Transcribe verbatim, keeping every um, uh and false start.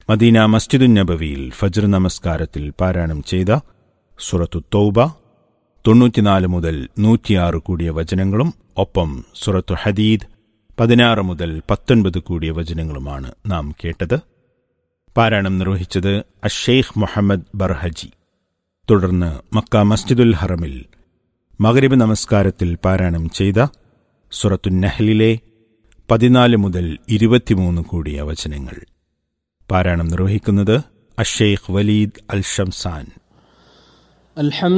Medina മസ്ജിദുൻ നബവിയിൽ Fajr നമസ്കാരത്തിൽ പാരായണം ചെയ്ത സൂറത്തു തൗബ തൊണ്ണൂറ്റിനാല് മുതൽ നൂറ്റിയാറ് കൂടിയ വചനങ്ങളും ഒപ്പം സൂറത്തു ഹദീദ് പതിനാറ് മുതൽ പത്തൊൻപത് കൂടിയ വചനങ്ങളുമാണ് നാം കേട്ടത്. പാരായണം നിർവഹിച്ചത് അഷെയ്ഖ് മുഹമ്മദ് ബർഹജി. തുടർന്ന് മക്ക മസ്ജിദുൽ ഹറമിൽ മഗ്രിബ് നമസ്കാരത്തിൽ പാരായണം ചെയ്ത സൂറത്തു നഹ്ലിലെ പതിനാല് മുതൽ ഇരുപത്തിമൂന്ന് കൂടിയ വചനങ്ങൾ. പാരായണം നിർവഹിക്കുന്നത് അഷെയ്ഖ് വലീദ് അൽ ഷംസാൻ.